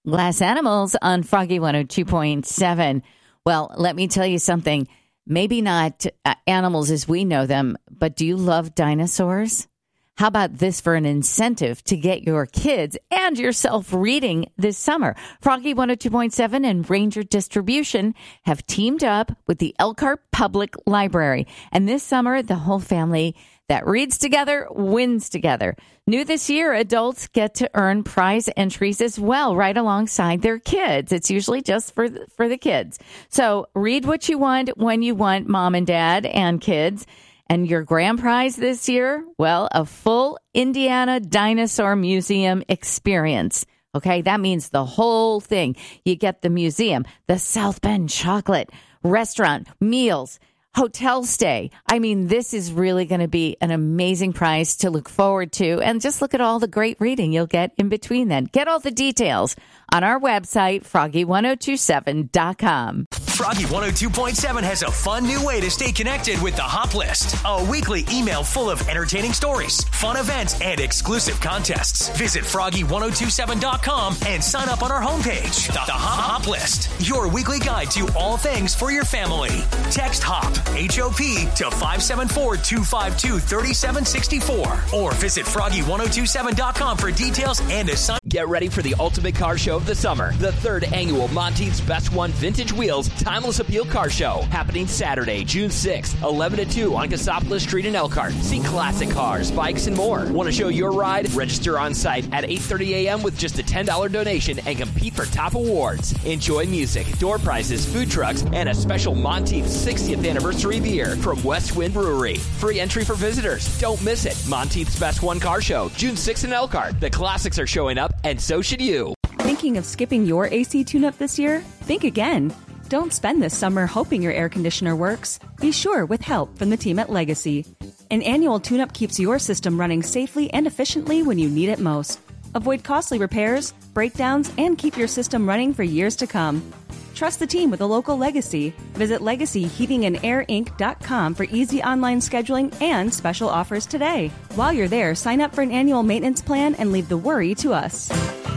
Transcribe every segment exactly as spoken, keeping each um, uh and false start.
Glass Animals on Froggy one oh two point seven. Well, let me tell you something. Maybe not uh, animals as we know them, but do you love dinosaurs? How about this for an incentive to get your kids and yourself reading this summer? Froggy one oh two point seven and Ranger Distribution have teamed up with the Elkhart Public Library. And this summer, the whole family that reads together wins together. New this year, adults get to earn prize entries as well, right alongside their kids. It's usually just for the, for the kids. So read what you want when you want, mom and dad and kids. And your grand prize this year, well, a full Indiana Dinosaur Museum experience. Okay, that means the whole thing. You get the museum, the South Bend chocolate, restaurant, meals, hotel stay. I mean, this is really going to be an amazing prize to look forward to. And just look at all the great reading you'll get in between then. Get all the details on our website, froggy ten twenty-seven dot com. Froggy one oh two point seven has a fun new way to stay connected with the Hop List, a weekly email full of entertaining stories, fun events, and exclusive contests. Visit froggy ten twenty-seven dot com and sign up on our homepage. The, the Hop, Hop List, your weekly guide to all things for your family. Text HOP, H O P, to five seven four, two five two, three seven six four or visit froggy ten twenty-seven dot com for details and a sign. Get ready for the ultimate car show of the summer, the third annual Monteith's Best One Vintage Wheels Timeless Appeal Car Show, happening Saturday, June sixth, eleven to two on Cassopolis Street in Elkhart. See classic cars, bikes, and more. Want to show your ride? Register on site at eight thirty a.m. with just a ten dollars donation and compete for top awards. Enjoy music, door prizes, food trucks, and a special Monteith's sixtieth anniversary beer from West Wind Brewery. Free entry for visitors. Don't miss it. Monteith's Best One Car Show, June sixth in Elkhart. The classics are showing up, and so should you. Thinking of skipping your A C tune-up this year? Think again. Don't spend this summer hoping your air conditioner works. Be sure with help from the team at Legacy. An annual tune-up keeps your system running safely and efficiently when you need it most. Avoid costly repairs, breakdowns, and keep your system running for years to come. Trust the team with a local Legacy. Visit legacy heating and air inc dot com for easy online scheduling and special offers today. While you're there, sign up for an annual maintenance plan and leave the worry to us.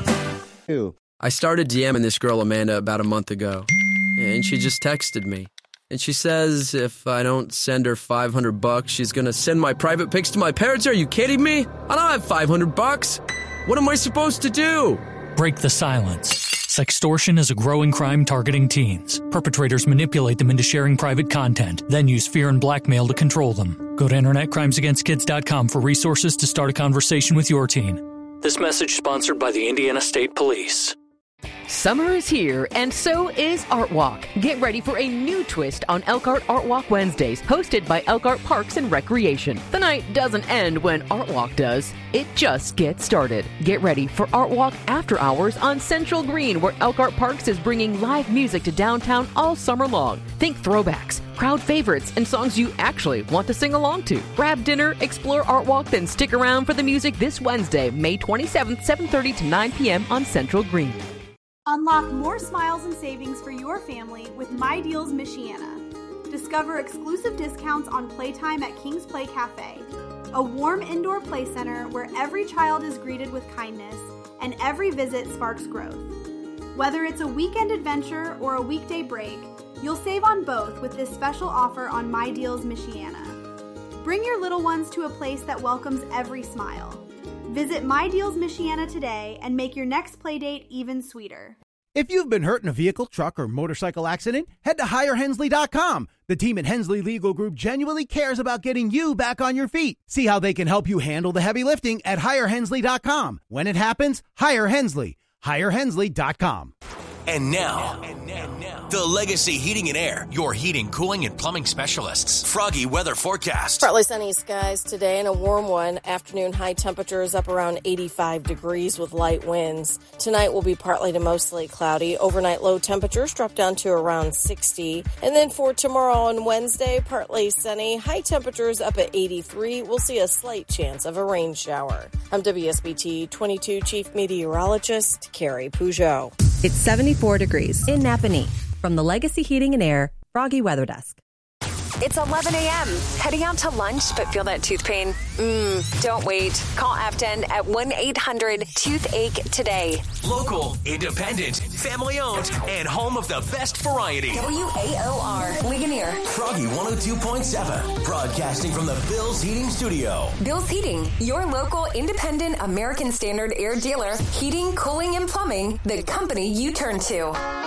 I started DMing this girl Amanda about a month ago, and she just texted me. And she says if I don't send her five hundred bucks, she's going to send my private pics to my parents. Are you kidding me? I don't have five hundred bucks. What am I supposed to do? Break the silence. Sextortion is a growing crime targeting teens. Perpetrators manipulate them into sharing private content, then use fear and blackmail to control them. Go to internet crimes against kids dot com for resources to start a conversation with your teen. This message sponsored by the Indiana State Police. Summer is here, and so is Art Walk. Get ready for a new twist on Elkhart Art Walk Wednesdays, hosted by Elkhart Parks and Recreation. The night doesn't end when Art Walk does. It just gets started. Get ready for Art Walk After Hours on Central Green, where Elkhart Parks is bringing live music to downtown all summer long. Think throwbacks, crowd favorites, and songs you actually want to sing along to. Grab dinner, explore Art Walk, then stick around for the music this Wednesday, May twenty-seventh, seven thirty to nine p.m. on Central Green. Unlock more smiles and savings for your family with My Deals Michiana. Discover exclusive discounts on playtime at King's Play Cafe, a warm indoor play center where every child is greeted with kindness and every visit sparks growth. Whether it's a weekend adventure or a weekday break, you'll save on both with this special offer on My Deals Michiana. Bring your little ones to a place that welcomes every smile. Visit My Deals Michiana today and make your next playdate even sweeter. If you've been hurt in a vehicle, truck, or motorcycle accident, head to hire hensley dot com. The team at Hensley Legal Group genuinely cares about getting you back on your feet. See how they can help you handle the heavy lifting at hire hensley dot com. When it happens, hire Hensley. hire hensley dot com. And now, and now, and now, the Legacy Heating and Air, your heating, cooling, and plumbing specialists. Froggy weather forecast. Partly sunny skies today and a warm one. Afternoon high temperatures up around eighty-five degrees with light winds. Tonight will be partly to mostly cloudy. Overnight low temperatures drop down to around sixty. And then for tomorrow and Wednesday, partly sunny. High temperatures up at eighty-three. We'll see a slight chance of a rain shower. I'm W S B T twenty-two Chief Meteorologist Carrie Peugeot. It's seventy-four degrees in Napanee. From the Legacy Heating and Air Froggy Weather Desk. It's eleven a.m. Heading out to lunch but feel that tooth pain? Mmm, don't wait. Call Afton at one eight hundred toothache today. Local, independent, family-owned, and home of the best variety. W A O R, Ligonier. Froggy one oh two point seven, broadcasting from the Bill's Heating Studio. Bill's Heating, your local independent American Standard air dealer. Heating, cooling, and plumbing, the company you turn to.